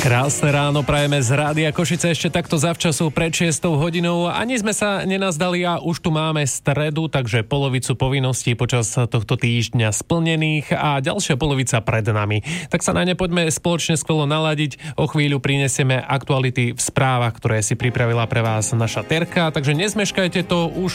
Krásne ráno prajeme z Rádia Košice ešte takto zavčasu pred 6 hodinou. Ani sme sa nenazdali a už tu máme stredu, takže polovicu povinností počas tohto týždňa splnených a ďalšia polovica pred nami. Tak sa na ne poďme spoločne skvelo naladiť. O chvíľu prinesieme aktuality v správach, ktoré si pripravila pre vás naša Terka, takže nezmeškajte to, už